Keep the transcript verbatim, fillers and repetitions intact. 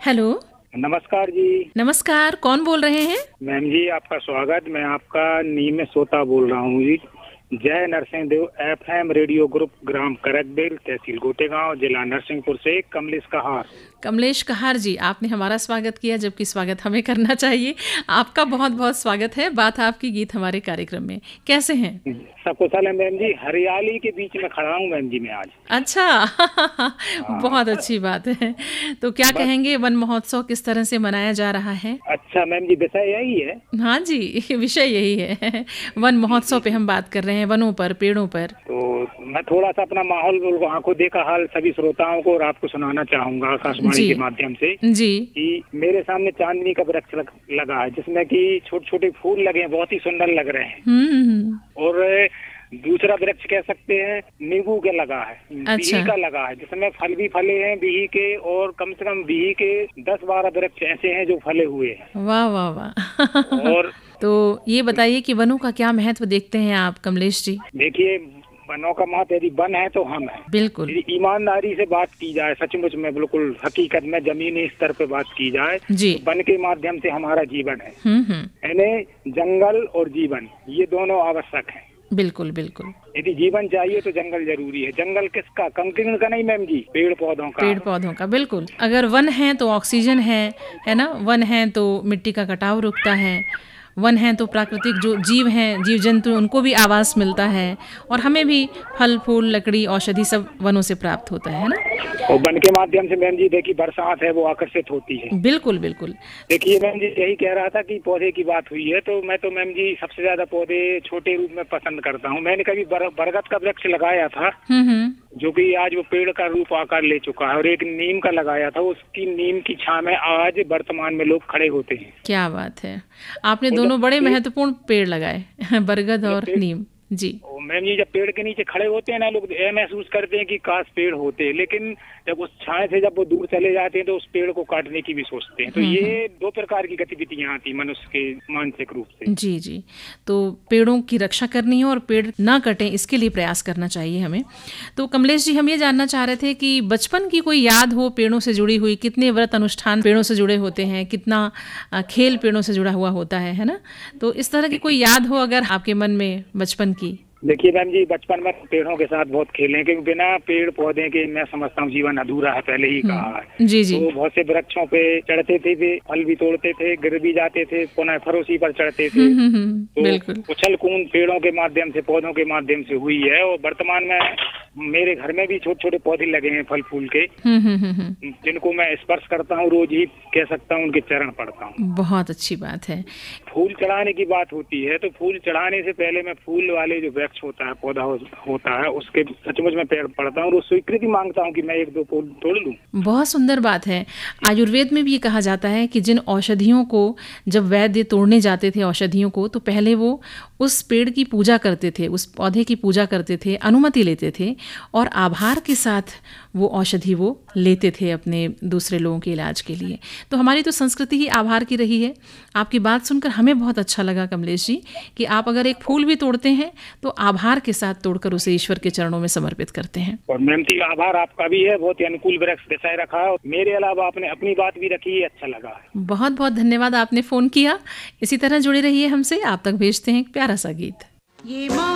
Hello. नमस्कार जी। नमस्कार, कौन बोल रहे हैं? मैम जी आपका स्वागत। मैं आपका नीम सोता बोल रहा हूँ जी। जय Narsingh Dev FM radio group, ग्राम करकबेल, तहसील गोटेगांव, जिला नरसिंहपुर से कमलेश कहार। कमलेश कहार जी, आपने हमारा स्वागत किया, जबकि स्वागत हमें करना चाहिए। आपका बहुत बहुत स्वागत है। बात आपकी गीत हमारे कार्यक्रम में। कैसे हैं? सब कुशल है मैम जी। हरियाली के बीच में खड़ा हूँ मैम जी मैं आज। अच्छा बहुत अच्छी बात है। तो क्या कहेंगे, वन महोत्सव किस तरह से मनाया जा रहा है? अच्छा मैम जी, विषय यही है। हाँ जी, विषय यही है। वन महोत्सव पे हम बात कर रहे हैं, वनों पर, पेड़ों पर। तो मैं थोड़ा सा अपना माहौल, आंखों देखा हाल सभी श्रोताओं को और आपको सुनाना चाहूंगा आकाशवाणी के माध्यम से जी। कि मेरे सामने चांदनी का वृक्ष लग, लगा है, जिसमें कि छोटे छोटे फूल लगे हैं, बहुत ही सुंदर लग रहे हैं। और दूसरा वृक्ष कह सकते हैं नींबू के लगा है। अच्छा। बिही का लगा है, जिसमें फल भी फले हैं बिही के, और कम से कम बिही के दस बारह वृक्ष ऐसे हैं जो फले हुए हैं। वाह वाह वाह। और तो ये बताइए कि वनों का क्या महत्व देखते हैं आप कमलेश जी? देखिए, वनों का महत्व, यदि वन है तो हम हैं। बिल्कुल। यदि ईमानदारी से बात की जाए, सचमुच में बिल्कुल हकीकत में जमीनी स्तर पे बात की जाए, जी। तो वन के माध्यम से हमारा जीवन है। हम्म हम्म। यानी जंगल और जीवन, ये दोनों आवश्यक हैं। बिल्कुल बिल्कुल। यदि जीवन चाहिए तो जंगल जरूरी है। जंगल किसका? कंकड़ का नहीं मैम जी, पेड़ पौधों का। पेड़ पौधों का, बिल्कुल। अगर वन है तो ऑक्सीजन है, है ना? वन है तो मिट्टी का कटाव रुकता है। वन है तो प्राकृतिक जो जीव हैं, जीव जंतु, उनको भी आवास मिलता है, और हमें भी फल फूल, लकड़ी, औषधि सब वनों से प्राप्त होता है ना? और वन के माध्यम से मैम जी देखिए, बरसात है वो आकर्षित होती है। बिल्कुल बिल्कुल। देखिए मैम जी, यही कह रहा था कि पौधे की बात हुई है, तो मैं तो मैम जी सबसे ज्यादा पौधे छोटे रूप में पसंद करता हूँ। मैंने कभी बर, बरगद का वृक्ष लगाया था, जो कि आज वो पेड़ का रूप आकार ले चुका है, और एक नीम का लगाया था। उसकी नीम की छां में आज वर्तमान में लोग खड़े होते हैं। क्या बात है, आपने दोनों बड़े महत्वपूर्ण पेड़ लगाए, बरगद और नीम जी। मैम जी, जब पेड़ के नीचे खड़े होते हैं ना, लोग ये महसूस करते हैं कि काश पेड़ होते, लेकिन जब उस छाए से जब वो दूर चले जाते हैं तो उस पेड़ को काटने की भी सोचते हैं। तो ये दो प्रकार की गतिविधियां आती मनुष्य के मानसिक रूप से। जी जी। तो पेड़ों की रक्षा करनी है और पेड़ ना कटें, इसके लिए प्रयास करना चाहिए हमें। तो कमलेश जी, हम ये जानना चाह रहे थे कि बचपन की कोई याद हो पेड़ों से जुड़ी हुई। कितने व्रत अनुष्ठान पेड़ों से जुड़े होते हैं, कितना खेल पेड़ों से जुड़ा हुआ होता है है ना? तो इस तरह की कोई याद हो अगर आपके मन में बचपन की। देखिए मैम जी, बचपन में पेड़ों के साथ बहुत खेले, क्योंकि बिना पेड़ पौधे के मैं समझता हूँ जीवन अधूरा है, पहले ही कहा है। जी जी। तो बहुत से वृक्षों पे चढ़ते थे, वे फल भी तोड़ते थे, गिर भी जाते थे, पुनः फरोसी पर चढ़ते थे। तो उछल कूद पेड़ों के माध्यम से, पौधों के माध्यम से हुई है। और वर्तमान में मेरे घर में भी छोटे छोटे पौधे लगे हैं फल फूल के, जिनको मैं स्पर्श करता हूँ, रोज ही कह सकता हूँ उनके चरण पड़ता हूँ। बहुत अच्छी बात है। फूल चढ़ाने की बात होती है, तो फूल चढ़ाने से पहले मैं फूल वाले जो वृक्ष होता है, पौधा होता है, उसके सचमुच में पेड़ पड़ता हूँ और स्वीकृति मांगता हूँ कि मैं एक दो फूल तोड़ लूँ। बहुत सुंदर बात है। आयुर्वेद में भी ये कहा जाता है कि जिन औषधियों को जब वैद्य तोड़ने जाते थे, औषधियों को, तो पहले वो उस पेड़ की पूजा करते थे, उस पौधे की पूजा करते थे, अनुमति लेते थे, और आभार के साथ वो औषधि वो लेते थे अपने दूसरे लोगों के इलाज के लिए। तो हमारी तो संस्कृति ही आभार की रही है। आपकी बात सुनकर हमें बहुत अच्छा लगा कमलेश जी, कि आप अगर एक फूल भी तोड़ते हैं तो आभार के साथ तोड़कर उसे ईश्वर के चरणों में समर्पित करते हैं। और मैम जी, आभार आपका भी है, बहुत ही अनुकूल वृक्ष विषय रखा है, मेरे अलावा आपने अपनी बात भी रखी है, अच्छा लगा। बहुत बहुत धन्यवाद, आपने फोन किया। इसी तरह जुड़े रहिए हमसे। आप तक भेजते हैं एक प्यारा सा गीत। ये